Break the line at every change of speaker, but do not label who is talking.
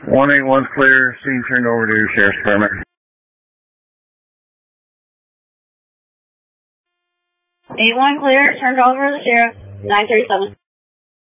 181 clear, scene turned over to Sheriff's Department.
81 clear, turned over to the Sheriff, 937.